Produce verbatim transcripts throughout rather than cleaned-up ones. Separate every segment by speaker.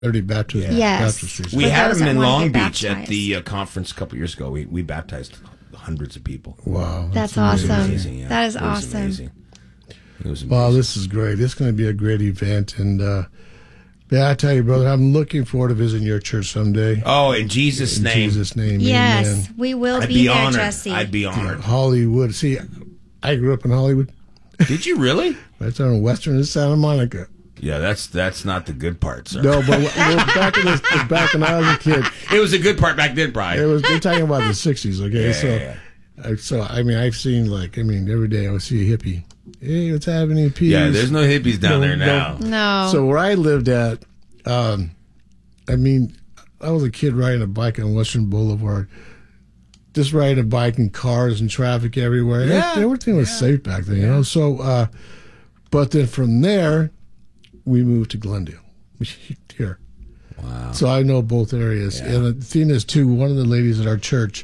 Speaker 1: Liberty Baptist.
Speaker 2: Yeah. Yes.
Speaker 1: Baptistry.
Speaker 3: We
Speaker 2: For
Speaker 3: had
Speaker 2: those
Speaker 3: them
Speaker 2: that
Speaker 3: in
Speaker 2: wanna
Speaker 3: Long
Speaker 2: get
Speaker 3: Beach at
Speaker 2: baptized.
Speaker 3: the uh, conference a couple years ago. We we baptized hundreds of people.
Speaker 1: Wow.
Speaker 2: That's
Speaker 1: amazing.
Speaker 2: awesome.
Speaker 3: Amazing, yeah.
Speaker 2: That is
Speaker 3: It was
Speaker 2: awesome.
Speaker 3: amazing. It was amazing.
Speaker 1: Wow, this is great. This is going to be a great event. And uh, yeah, I tell you, brother, I'm looking forward to visiting your church someday.
Speaker 3: Oh, in Jesus'
Speaker 1: In
Speaker 3: name.
Speaker 1: Jesus' name.
Speaker 2: Yes,
Speaker 1: Amen.
Speaker 2: we will
Speaker 3: I'd
Speaker 2: be,
Speaker 3: be
Speaker 2: there,
Speaker 3: honored.
Speaker 2: Jesse.
Speaker 3: I'd be honored.
Speaker 1: Hollywood. See, I grew up in Hollywood.
Speaker 3: Did you really?
Speaker 1: Right there in Western and Santa Monica.
Speaker 3: Yeah, that's that's not the good part, sir.
Speaker 1: No, but well, back in this, back when I was a kid,
Speaker 3: It was a good part back then,
Speaker 1: it
Speaker 3: Brian.
Speaker 1: was. They're talking about the sixties. Okay,
Speaker 3: Yeah,
Speaker 1: so,
Speaker 3: yeah,
Speaker 1: I, so I mean, I've seen like, I mean, every day I would see a hippie. Hey, what's happening, peace?
Speaker 3: Yeah, there's no hippies down
Speaker 1: No,
Speaker 3: there now.
Speaker 1: no.
Speaker 2: No.
Speaker 1: So where I lived at, um, I mean, I was a kid riding a bike on Western Boulevard, just riding a bike in cars and traffic everywhere.
Speaker 3: Yeah,
Speaker 1: Everything was safe back then, you know. So, uh, but then from there, we moved to Glendale here.
Speaker 3: Wow.
Speaker 1: So I know both areas.
Speaker 3: Yeah.
Speaker 1: And the thing is, too, one of the ladies at our church,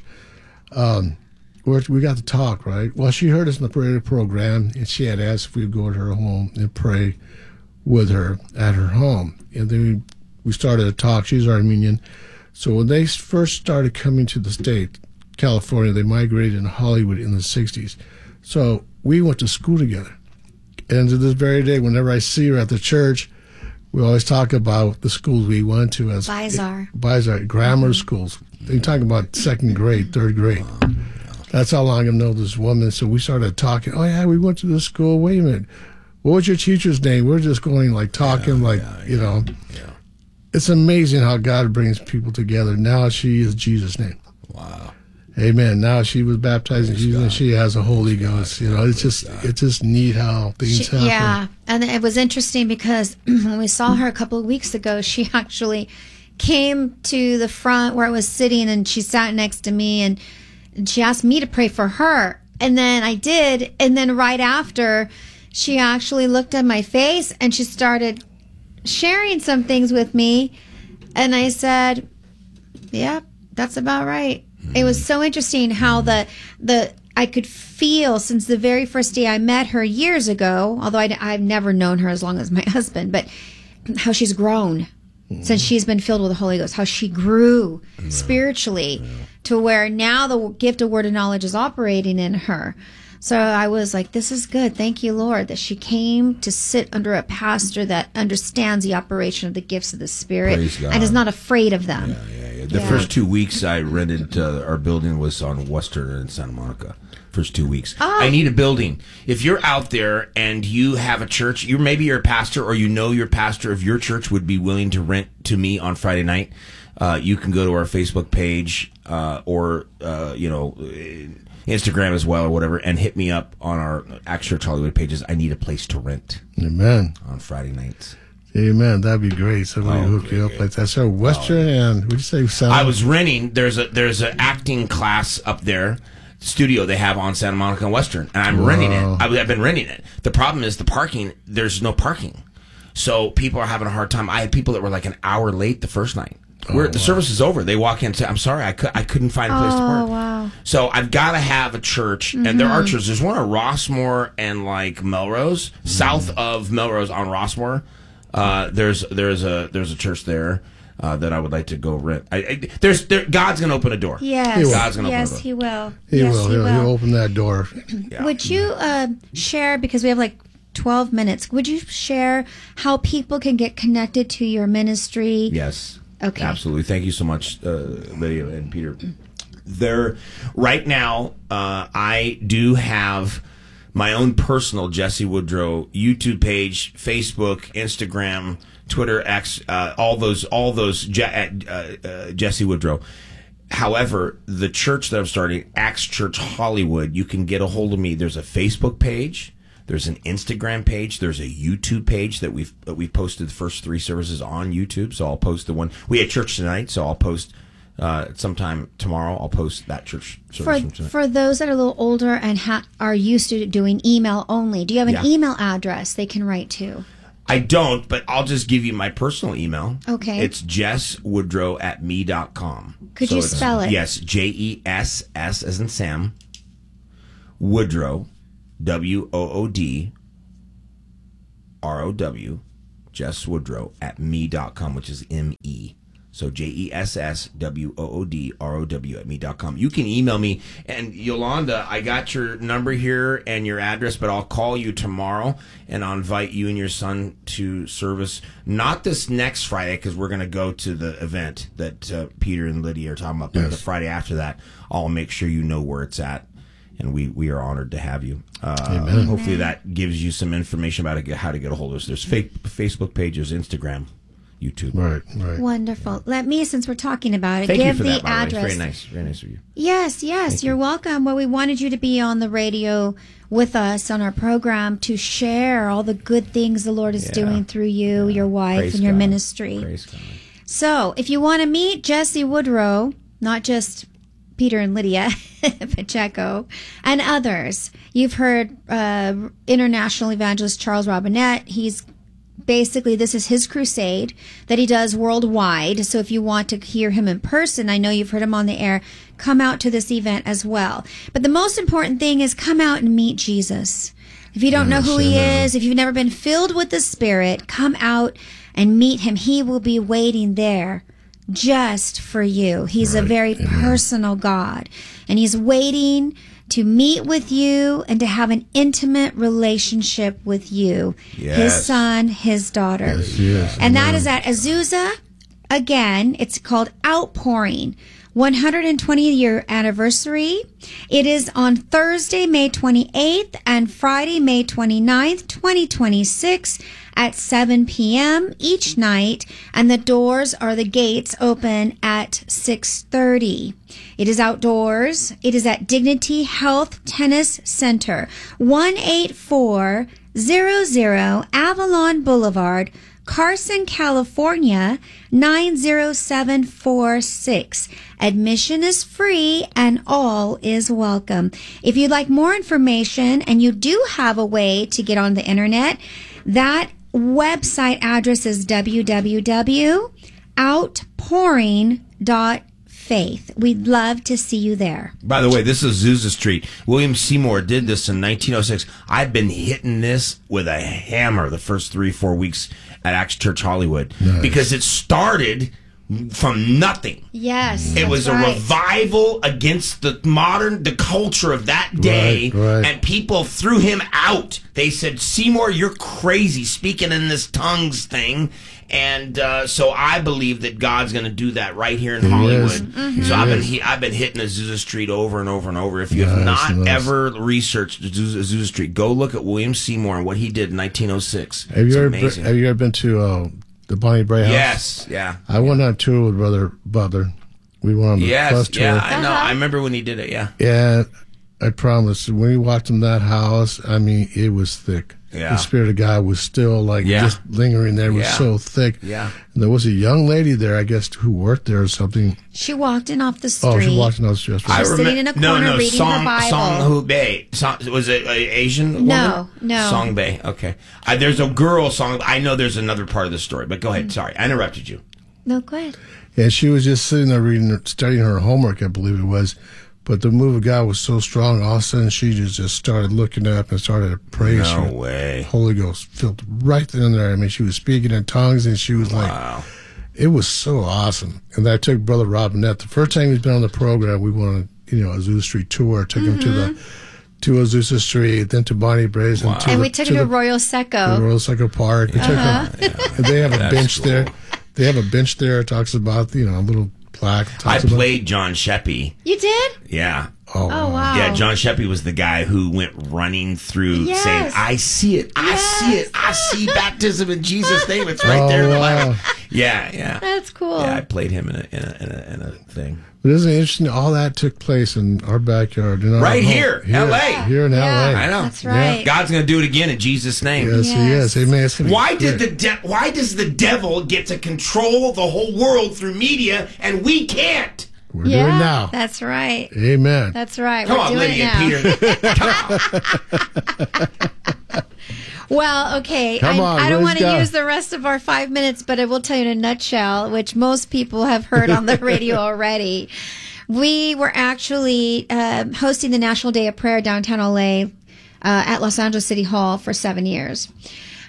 Speaker 1: um, we're, we got to talk, right? Well, she heard us in the prayer program, and she had asked if we would go to her home and pray with her at her home. And then we, we started to talk. She's Armenian. So when they first started coming to the state, California, they migrated to Hollywood in the sixties. So we went to school together. And to this very day, whenever I see her at the church, we always talk about the schools we went to as
Speaker 2: Bizarre.
Speaker 1: Bizarre grammar schools. They're talking about second grade, third grade. That's how long I've known this woman. So we started talking. Oh yeah, we went to this school. Wait a minute, what was your teacher's name? We're just going like talking,
Speaker 3: Yeah,
Speaker 1: like
Speaker 3: yeah,
Speaker 1: you know.
Speaker 3: Yeah.
Speaker 1: It's amazing how God brings people together. Now she is Jesus' name.
Speaker 3: Wow.
Speaker 1: Amen. Now she was baptized in
Speaker 3: Praise
Speaker 1: Jesus, and
Speaker 3: God.
Speaker 1: she has a Holy Ghost. You know, it's just it's just neat how things
Speaker 2: She,
Speaker 1: happen.
Speaker 2: yeah, and it was interesting because when we saw her a couple of weeks ago, she actually came to the front where I was sitting, and she sat next to me, and, and she asked me to pray for her, and then I did, and then right after, she actually looked at my face and she started sharing some things with me, and I said, "Yep, that's about right." It was so interesting how the the I could feel since the very first day I met her years ago, although I, I've never known her as long as my husband, but how she's grown since she's been filled with the Holy Ghost, how she grew spiritually to where now the gift of word of knowledge is operating in her. So I was like, this is good. Thank you, Lord, that she came to sit under a pastor that understands the operation of the gifts of the Spirit
Speaker 3: Praise God.
Speaker 2: and is not afraid of them.
Speaker 3: Yeah, yeah, yeah. The
Speaker 2: Yeah.
Speaker 3: first two weeks I rented uh, our building was on Western in Santa Monica. First two weeks.
Speaker 2: Oh.
Speaker 3: I need a building. If you're out there and you have a church, you maybe you're a pastor or you know your pastor of your church would be willing to rent to me on Friday night. Uh, you can go to our Facebook page uh, or uh, you know Instagram as well or whatever, and hit me up on our Acts Church Hollywood pages. I need a place to rent
Speaker 1: Amen.
Speaker 3: on Friday nights.
Speaker 1: Amen. That'd be great. Somebody
Speaker 3: Oh,
Speaker 1: hook you up like that. So Western and would you say Santa?
Speaker 3: I was renting. There's a there's an acting class up there, studio they have on Santa Monica and Western, and I'm renting it.
Speaker 1: Wow.
Speaker 3: I, I've been renting it. The problem is the parking. There's no parking, so people are having a hard time. I had people that were like an hour late the first night. Where the service is over, they walk in and say, "I'm sorry, I, cou- I couldn't find a place to
Speaker 2: Oh,
Speaker 3: park."
Speaker 2: wow.
Speaker 3: So I've got to have a church, and there are churches. There's one at Rossmore and like Melrose, south of Melrose on Rossmore. Uh, there's there's a there's a church there uh, that I would like to go rent. I, I, there's there, God's gonna open a door.
Speaker 2: Yes,
Speaker 1: He will.
Speaker 3: God's gonna
Speaker 2: yes,
Speaker 3: open
Speaker 2: he will.
Speaker 1: He
Speaker 2: yes,
Speaker 1: will.
Speaker 2: he
Speaker 1: He'll,
Speaker 2: will.
Speaker 1: he'll open that door.
Speaker 3: Yeah.
Speaker 2: Would you uh, share, because we have like twelve minutes, would you share how people can get connected to your ministry?
Speaker 3: Yes.
Speaker 2: Okay.
Speaker 3: Absolutely. Thank you so much, uh, Lydia and Peter. There, right now, uh, I do have my own personal Jesse Woodrow YouTube page, Facebook, Instagram, Twitter, X, uh, all those, all those Je- uh, uh, Jesse Woodrow. However, the church that I'm starting, Acts Church Hollywood, you can get a hold of me. There's a Facebook page. There's an Instagram page. There's a YouTube page that we've that we've posted the first three services on YouTube. So I'll post the one we had church tonight. So I'll post uh, sometime tomorrow. I'll post that church service
Speaker 2: For,
Speaker 3: from tonight.
Speaker 2: for those that are a little older and ha- are used to doing email only, do you have an
Speaker 3: Yeah.
Speaker 2: email address they can write to?
Speaker 3: I don't, but I'll just give you my personal email.
Speaker 2: Okay.
Speaker 3: It's jess woodrow at me dot com.
Speaker 2: Could you
Speaker 3: it's-
Speaker 2: spell it?
Speaker 3: Yes, J E S S as in Sam, Woodrow, W O O D R O W, Jess Woodrow at me dot com, which is M E. So J E S S W O O D R O W at me dot com. You can email me. And Yolanda, I got your number here and your address, but I'll call you tomorrow and I'll invite you and your son to service. Not this next Friday, because we're going to go to the event that uh, Peter and Lydia are talking about. But
Speaker 1: Yes.
Speaker 3: the Friday after that, I'll make sure you know where it's at. And we, we are honored to have you. Uh,
Speaker 1: Amen.
Speaker 3: Hopefully that gives you some information about how to get a hold of us. There's fa- Facebook pages, Instagram, YouTube.
Speaker 1: Right, right.
Speaker 2: Wonderful. Let me, since we're talking about it,
Speaker 3: Thank
Speaker 2: give
Speaker 3: you for
Speaker 2: the
Speaker 3: that, by the way.
Speaker 2: address.
Speaker 3: Very nice. Very nice of you.
Speaker 2: Yes, yes,
Speaker 3: Thank
Speaker 2: you're
Speaker 3: you.
Speaker 2: welcome. Well, we wanted you to be on the radio with us on our program to share all the good things the Lord is
Speaker 3: Yeah.
Speaker 2: doing through you, your wife,
Speaker 3: Praise
Speaker 2: and your
Speaker 3: God.
Speaker 2: ministry.
Speaker 3: Praise God.
Speaker 2: So, if you want to meet Jesse Woodrow, not just Peter and Lydia Pacheco, and others, you've heard uh, international evangelist Charles Robinette. He's basically, this is his crusade that he does worldwide. So if you want to hear him in person, I know you've heard him on the air, come out to this event as well. But the most important thing is come out and meet Jesus. If you don't know who he is, if you've never been filled with the Spirit, come out and meet him. He will be waiting there just for you. He's a very personal God, and he's waiting to meet with you and to have an intimate relationship with you, his
Speaker 3: Yes.
Speaker 2: son, his daughter.
Speaker 1: Yes, yes.
Speaker 2: And that is at Azusa. Again, it's called Outpouring. one hundred twentieth year anniversary. It is on Thursday, May twenty-eighth and Friday, May twenty-ninth, twenty twenty-six at seven p.m. each night. And the doors or the gates open at six thirty. It is outdoors. It is at Dignity Health Tennis Center, one eight four zero zero Avalon Boulevard, Carson, California, nine zero seven four six. Admission is free and all is welcome. If you'd like more information and you do have a way to get on the internet, that website address is w w w dot outpouring dot faith. We'd love to see you there.
Speaker 3: By the way, this is Azusa Street. William Seymour did this in nineteen oh six. I've been hitting this with a hammer the first three, four weeks at Acts Church Hollywood
Speaker 1: Nice.
Speaker 3: because it started from nothing.
Speaker 2: Yes.
Speaker 3: It was a
Speaker 2: that's right.
Speaker 3: revival against the modern, the culture of that day,
Speaker 1: Right, right.
Speaker 3: and people threw him out. They said, Seymour, you're crazy, speaking in this tongues thing. And uh, so I believe that God's going to do that right here in
Speaker 1: He
Speaker 3: Hollywood.
Speaker 1: is.
Speaker 2: Mm-hmm.
Speaker 3: So
Speaker 1: He
Speaker 3: I've been
Speaker 1: is.
Speaker 3: he, I've been hitting Azusa Street over and over and over. If you have
Speaker 1: Nice,
Speaker 3: not
Speaker 1: nice.
Speaker 3: ever researched Azusa, Azusa Street, go look at William Seymour and what he did in nineteen oh six.
Speaker 1: Have
Speaker 3: It's
Speaker 1: you ever
Speaker 3: amazing.
Speaker 1: have you ever been to uh, the Bonnie Bray House?
Speaker 3: Yes, yeah.
Speaker 1: I went on tour with Brother Butler. We went on the
Speaker 3: Yes,
Speaker 1: bus tour.
Speaker 3: yeah, I know.
Speaker 2: Uh-huh.
Speaker 3: I remember when he did it, yeah.
Speaker 1: And I promise, when we walked in that house, I mean, it was thick.
Speaker 3: Yeah.
Speaker 1: The Spirit of God was still like
Speaker 3: Yeah.
Speaker 1: just lingering there. It was
Speaker 3: Yeah.
Speaker 1: so thick.
Speaker 3: Yeah.
Speaker 1: And there was a young lady there, I guess, who worked there or something.
Speaker 2: She walked in off the street.
Speaker 1: Oh, she walked in those just
Speaker 3: I
Speaker 2: was
Speaker 3: remem-
Speaker 2: sitting in a
Speaker 3: no,
Speaker 2: corner
Speaker 3: no,
Speaker 2: reading
Speaker 3: Song,
Speaker 2: her Bible.
Speaker 3: Song Hu Bei. Song, was it uh, Asian woman?
Speaker 2: No, no.
Speaker 3: Song Bei. Okay. Uh, there's a girl song. I know there's another part of the story, but go
Speaker 2: Mm.
Speaker 3: ahead. Sorry, I interrupted you.
Speaker 2: No, go ahead.
Speaker 1: And she was just sitting there reading, studying her homework, I believe it was. But the move of God was so strong, all of a sudden she just, just started looking up and started to praise.
Speaker 3: No
Speaker 1: her.
Speaker 3: way.
Speaker 1: Holy Ghost filled right then and there. I mean, she was speaking in tongues, and she was like,
Speaker 3: Wow.
Speaker 1: it was so awesome. And I took Brother Robinette. The first time he's been on the program, we went on, you know, Azusa Street tour. Took him to the to Azusa Street, then to Bonnie Bray's, and to
Speaker 2: And
Speaker 1: the,
Speaker 2: we took
Speaker 1: to
Speaker 2: her to
Speaker 1: the,
Speaker 2: Royal
Speaker 1: the
Speaker 2: Seco.
Speaker 1: Royal Cycle Park. We took him, and they have a
Speaker 3: That's
Speaker 1: bench
Speaker 3: cool.
Speaker 1: there. They have a bench there. It talks about, you know, a little plaque.
Speaker 3: I
Speaker 1: Talks about,
Speaker 3: played John Sheppy.
Speaker 2: You did?
Speaker 3: Yeah.
Speaker 1: Oh,
Speaker 2: Oh, wow.
Speaker 3: Yeah, John Sheppy was the guy who went running through
Speaker 2: Yes.
Speaker 3: saying, I see it, I see
Speaker 2: Yes.
Speaker 3: it, I see baptism in Jesus' name. It's right
Speaker 1: Oh,
Speaker 3: there in the
Speaker 1: wow.
Speaker 3: Bible. Yeah, yeah.
Speaker 2: That's cool.
Speaker 3: Yeah, I played him in a, in a, in a, in a thing.
Speaker 1: But isn't it interesting? All that took place in our backyard. You know,
Speaker 3: Right
Speaker 1: our
Speaker 3: here,
Speaker 1: home.
Speaker 3: L A.
Speaker 1: Here in
Speaker 2: Yeah.
Speaker 1: L A.
Speaker 3: I know.
Speaker 2: That's right.
Speaker 3: God's going to do it again in Jesus' name.
Speaker 1: Yes, he
Speaker 2: Yes.
Speaker 1: is. Amen. It's gonna be
Speaker 3: Why did
Speaker 1: great.
Speaker 3: the de- Why does the devil get to control the whole world through media and we can't?
Speaker 1: We're
Speaker 2: yeah,
Speaker 1: doing it now.
Speaker 2: That's right.
Speaker 1: Amen.
Speaker 2: That's right.
Speaker 3: Come
Speaker 2: We're
Speaker 3: on,
Speaker 2: doing
Speaker 3: Lydia
Speaker 2: it now.
Speaker 3: and Peter.
Speaker 2: Well, okay.
Speaker 1: Come
Speaker 2: I,
Speaker 1: on,
Speaker 2: I don't
Speaker 1: praise
Speaker 2: want to
Speaker 1: God.
Speaker 2: use the rest of our five minutes, but I will tell you in a nutshell, which most people have heard on the radio already. We were actually um hosting the National Day of Prayer downtown L A uh, at Los Angeles City Hall for seven years.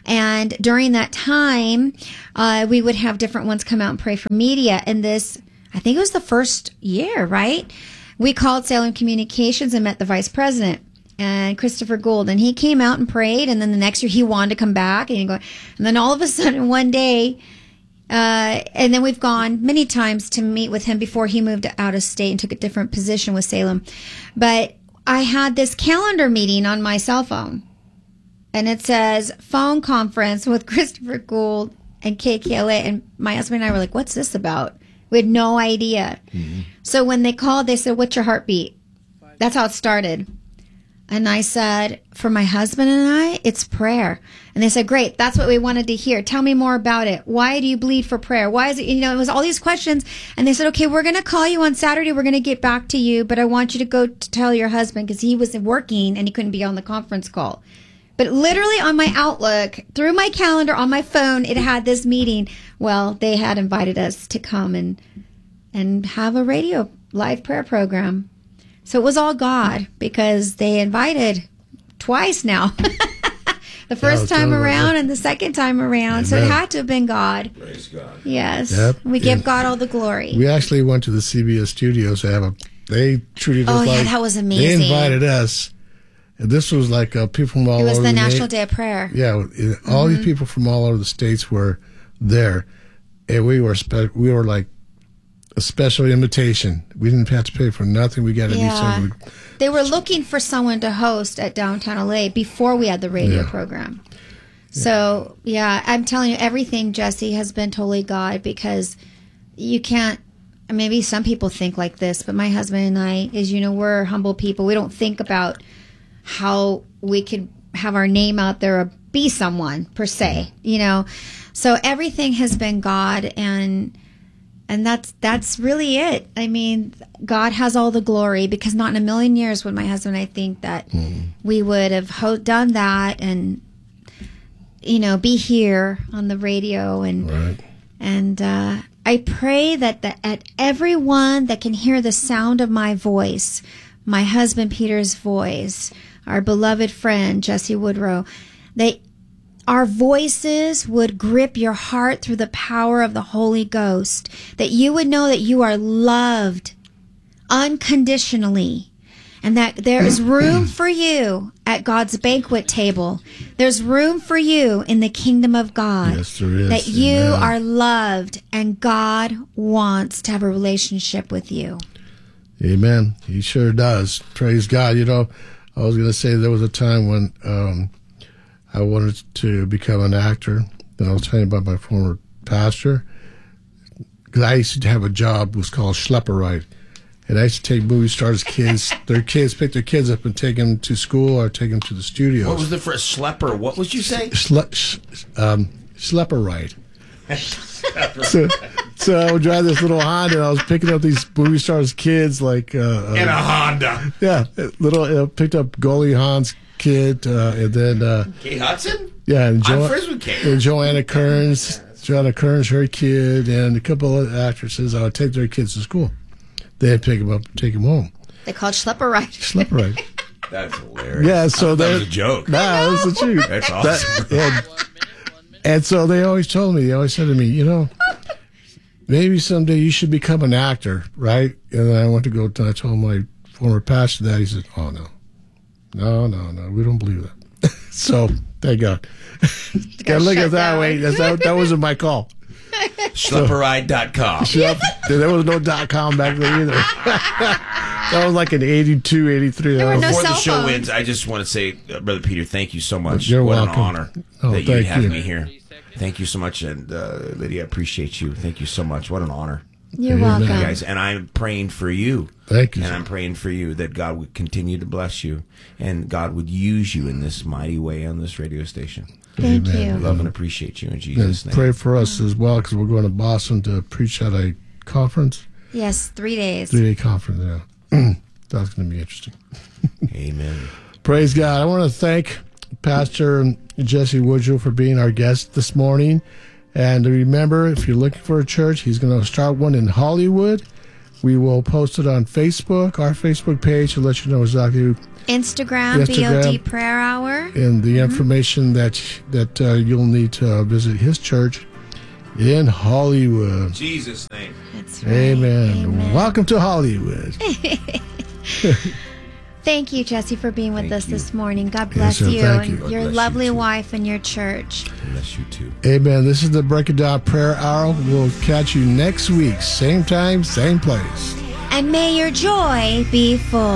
Speaker 2: And during that time, uh, we would have different ones come out and pray for media. And this, I think it was the first year, right? We called Salem Communications and met the vice president and Christopher Gould, and he came out and prayed. And then the next year he wanted to come back, and he go, and then all of a sudden one day, uh, and then we've gone many times to meet with him before he moved out of state and took a different position with Salem. But I had this calendar meeting on my cell phone, and it says phone conference with Christopher Gould and K K L A. And my husband and I were like, what's this about? We had no idea. Mm-hmm. So when they called, they said, what's your heartbeat? That's how it started. And I said, for my husband and I, it's prayer. And they said, great, that's what we wanted to hear. Tell me more about it. Why do you bleed for prayer? Why is it, you know, it was all these questions. And they said, okay, we're going to call you on Saturday. We're going to get back to you, but I want you to go to tell your husband, because he was working and he couldn't be on the conference call. But literally on my Outlook, through my calendar on my phone, it had this meeting. Well, they had invited us to come and and have a radio live prayer program. So it was all God, because they invited twice now. The first time around and the second time around. Amen. So it had to have been God.
Speaker 3: Praise God.
Speaker 2: Yes.
Speaker 1: Yep.
Speaker 2: We give God all the glory.
Speaker 1: We actually went to the C B S studios to have a, they treated us
Speaker 2: oh,
Speaker 1: like.
Speaker 2: Oh, yeah, that was amazing.
Speaker 1: They invited us. And this was like uh, people from all over.
Speaker 2: It was
Speaker 1: the
Speaker 2: the
Speaker 1: na-
Speaker 2: National Day of Prayer.
Speaker 1: Yeah, all mm-hmm. these people from all over the states were there. And we were spe- we were like a special invitation. We didn't have to pay for nothing. We got to
Speaker 2: yeah.
Speaker 1: meet someone.
Speaker 2: They were looking for someone to host at downtown L A before we had the radio
Speaker 1: yeah.
Speaker 2: program. So, yeah, I'm telling you, everything, Jesse, has been totally God, because you can't, maybe some people think like this, but my husband and I, as you know, we're humble people. We don't think about how we could have our name out there or be someone, per se, you know. So everything has been God, and and that's that's really it. I mean, God has all the glory, because not in a million years would my husband and I think that mm. we would have ho- done that and, you know, be here on the radio. And
Speaker 1: right.
Speaker 2: and uh, I pray that the, at everyone that can hear the sound of my voice, my husband Peter's voice, our beloved friend Jesse Woodrow, they our voices would grip your heart through the power of the Holy Ghost, that you would know that you are loved unconditionally, and that there is room for you at God's banquet table. There's room for you in the kingdom of God.
Speaker 1: Yes, there is.
Speaker 2: That you
Speaker 1: Amen.
Speaker 2: are loved, and God wants to have a relationship with you.
Speaker 1: Amen. He sure does. Praise God. You know, I was going to say there was a time when um, I wanted to become an actor. Then I was telling you about my former pastor. Because I used to have a job, it was called Schlepper Ride. And I used to take movie stars' kids, their kids, pick their kids up and take them to school or take them to the studios.
Speaker 3: What was the first schlepper? What would you say?
Speaker 1: Schle- sh- um, Schlepper Ride. so, so I would drive this little Honda, and I was picking up these movie stars' kids, like uh,
Speaker 3: in
Speaker 1: uh,
Speaker 3: a Honda.
Speaker 1: Yeah, little uh, picked up Goldie Hawn's kid, uh, and then uh,
Speaker 3: Kate Hudson.
Speaker 1: Yeah, and, jo-
Speaker 3: I'm friends with Kate.
Speaker 1: and Joanna Kearns, yeah, Joanna Kearns, her kid, and a couple of actresses. I would take their kids to school. They'd pick them up, and take them home.
Speaker 2: They called Schlepper Ride.
Speaker 1: Schlepper Ride.
Speaker 3: That's hilarious.
Speaker 1: Yeah, so
Speaker 3: that was a joke.
Speaker 1: Nah, that's the truth.
Speaker 3: That's awesome.
Speaker 1: That, and, and so they always told me, they always said to me, you know, maybe someday you should become an actor, right? And then I went to go, and I told my former pastor that. He said, oh, no. No, no, no, we don't believe that. So, thank God. Gotta look at it that way. That's, that, that wasn't my call.
Speaker 3: Schlepper Ride dot com.
Speaker 1: Yep. There was no dot com back then either. That was like an eighty-two, eighty-three.
Speaker 2: There were no
Speaker 3: Before
Speaker 2: cell
Speaker 3: the show
Speaker 2: phones.
Speaker 3: ends, I just want to say, uh, Brother Peter, thank you so much.
Speaker 1: You're
Speaker 3: what
Speaker 1: welcome.
Speaker 3: an honor
Speaker 1: Oh,
Speaker 3: that you
Speaker 1: thank
Speaker 3: have
Speaker 1: you.
Speaker 3: me here. Thank you so much. And uh, Lydia, I appreciate you. Thank you so much. What an honor.
Speaker 2: You're
Speaker 1: Amen.
Speaker 2: welcome.
Speaker 3: You guys, and I'm praying for you.
Speaker 1: Thank you.
Speaker 3: And I'm praying for you that God would continue to bless you and God would use you in this mighty way on this radio station.
Speaker 2: Thank
Speaker 1: Amen.
Speaker 2: you.
Speaker 3: Love and appreciate you in Jesus'
Speaker 1: And
Speaker 3: name.
Speaker 1: pray for us as well, because we're going to Boston to preach at a conference,
Speaker 2: Yes, three days.
Speaker 1: three-day conference. Yeah, that's going to be interesting.
Speaker 3: Amen.
Speaker 1: Praise God. I want to thank Pastor Jesse Woodrow for being our guest this morning. And remember, if you're looking for a church, he's going to start one in Hollywood. We will post it on Facebook, our Facebook page, to let you know exactly who,
Speaker 2: Instagram, B O D Prayer Hour.
Speaker 1: and the mm-hmm. information that that uh, you'll need to visit his church in Hollywood.
Speaker 3: In Jesus' name.
Speaker 2: That's right.
Speaker 1: Amen.
Speaker 2: Amen.
Speaker 1: Welcome to Hollywood.
Speaker 2: Thank you, Jesse, for being with
Speaker 3: Thank
Speaker 2: us
Speaker 3: you.
Speaker 2: this morning. God bless
Speaker 1: Yes, sir.
Speaker 2: you
Speaker 1: Thank
Speaker 2: and
Speaker 1: you.
Speaker 2: your
Speaker 3: God bless
Speaker 2: lovely
Speaker 3: you too.
Speaker 2: wife and your church.
Speaker 3: Bless you too.
Speaker 1: Amen. This is the Break It Down Prayer Hour. We'll catch you next week. Same time, same place.
Speaker 2: And may your joy be full.